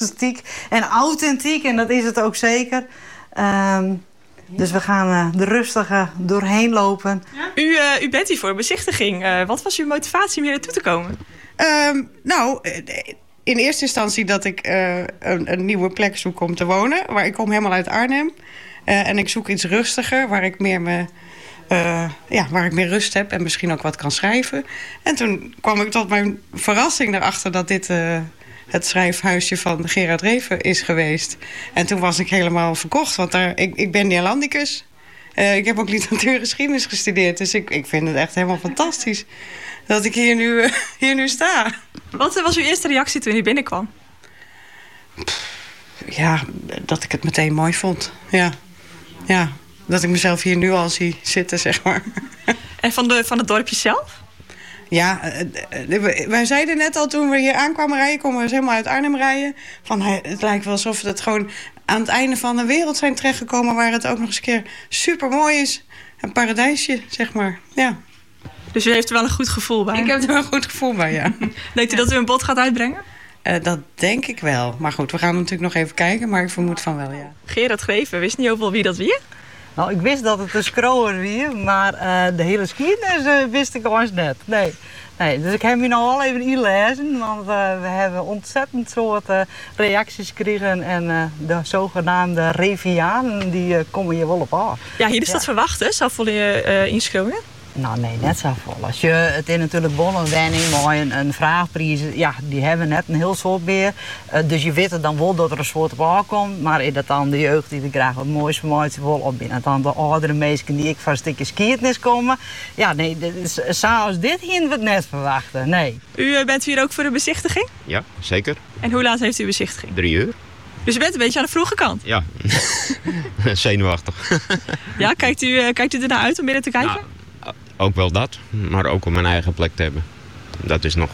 elastiek en authentiek. En dat is het ook zeker. Dus we gaan er rustig doorheen lopen. Ja? U bent hier voor een bezichtiging. Wat was uw motivatie om hier naartoe te komen? In eerste instantie dat ik een nieuwe plek zoek om te wonen. Maar ik kom helemaal uit Arnhem. En ik zoek iets rustiger, waar ik meer rust heb en misschien ook wat kan schrijven. En toen kwam ik tot mijn verrassing erachter dat dit het schrijfhuisje van Gerard Reven is geweest. En toen was ik helemaal verkocht, want ik ben Neerlandicus. Ik heb ook literatuur en geschiedenis gestudeerd, dus ik vind het echt helemaal fantastisch dat ik hier nu sta. Wat was uw eerste reactie toen u binnenkwam? Ja, dat ik het meteen mooi vond. Ja, dat ik mezelf hier nu al zie zitten, zeg maar. En van het dorpje zelf? Ja, wij zeiden net al toen we hier aankwamen rijden, komen we dus helemaal uit Arnhem rijden, van het lijkt wel alsof we het gewoon aan het einde van de wereld zijn terechtgekomen, waar het ook nog eens een keer super mooi is. Een paradijsje, zeg maar. Ja. Dus u heeft er wel een goed gevoel bij? Ik heb er wel een goed gevoel bij, ja. Denkt u dat u een bod gaat uitbrengen? Dat denk ik wel. Maar goed, we gaan natuurlijk nog even kijken, maar ik vermoed van wel, ja. Gerard Greven, wist niet overal wie dat wie? Nou, ik wist dat het een scroller was, maar de hele geschiedenis wist ik ons net. Nee, dus ik heb hier nou al even inlezen, want we hebben ontzettend soort reacties gekregen en de zogenaamde Revianen, die komen hier wel op af. Ja, hier is dat verwacht, hè? Zal voor je inschrijven? Nou nee, net zo vol. Als je het in natuurlijk bonnen wenning, maar een vraagprijs, ja, die hebben net een heel soort meer. Dus je weet dan wel dat er een soort op aankomt, maar is dat dan de jeugd die er graag wat moois vermaakt wil, of binnen dan de oudere mensen die ik van een stukje skiertnis komen. Ja, nee, zoals dit hier we het net verwachten, nee. U bent hier ook voor de bezichtiging? Ja, zeker. En hoe laat heeft u bezichtiging? 3 uur. Dus u bent een beetje aan de vroege kant? Ja, zenuwachtig. Ja, kijkt u ernaar uit om binnen te kijken? Nou, ook wel dat, maar ook om mijn eigen plek te hebben. Dat is nog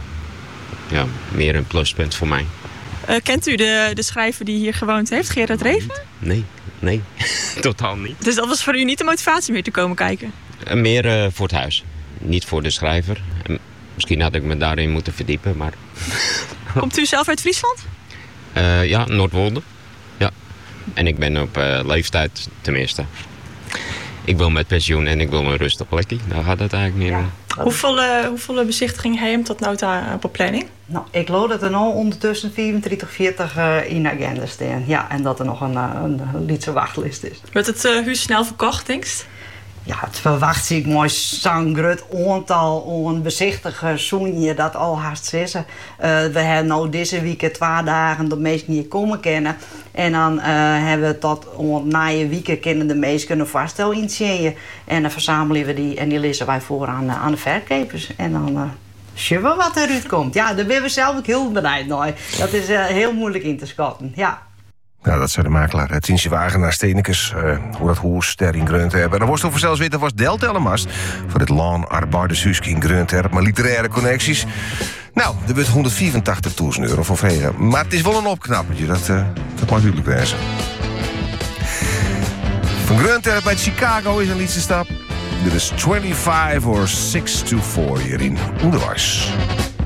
meer een pluspunt voor mij. Kent u de schrijver die hier gewoond heeft, Gerard Reven? Nee, totaal niet. Dus dat was voor u niet de motivatie meer te komen kijken? Meer voor het huis, niet voor de schrijver. Misschien had ik me daarin moeten verdiepen, maar... Komt u zelf uit Friesland? Ja, Noordwolde. Ja. En ik ben op leeftijd, tenminste. Ik wil met pensioen en ik wil een rustig plekje. Daar gaat het eigenlijk meer om. Hoeveel bezichtigingen heeft tot nou op planning? Nou, ik geloof dat er nou ondertussen 34, 40 in de agenda staan. Ja, en dat er nog een lietse wachtlijst is. Wordt het huis snel verkocht, denk je? Ja, het verwacht zich mooi zo'n groot aantal bezichtigers zo'n je dat al haast vissen. We hebben nou deze week 2 dagen de meesten niet komen kennen. En dan hebben we tot na je week kunnen de meesten een vaststel initiëren. En dan verzamelen we die en die lezen wij voor aan de verkopers. En dan zien we wat eruit komt. Ja, daar ben we zelf ook heel benieuwd naar. Dat is heel moeilijk in te schatten, ja. Nou, dat zei de makelaar Tientje Wagenaar Steenekes. Hoe dat hoes daar in Greunterp. En dan was het over zelfs weten was Del Tellemast voor het Laan Arbeidershuis in Greunterp. Maar literaire connecties. Nou, er wordt €184.000 voor vregen. Maar het is wel een opknappertje, dat mag duidelijk wezen. Van Greunterp bij Chicago is een liedste stap. Dit is 25 or 6 to 4 hier in Onderwijs.